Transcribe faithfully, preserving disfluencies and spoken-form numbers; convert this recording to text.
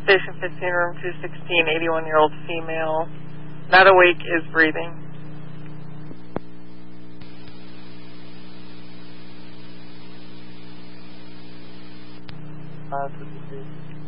Station fifteen, room two sixteen, eighty-one-year-old female. Not awake, is breathing. Uh,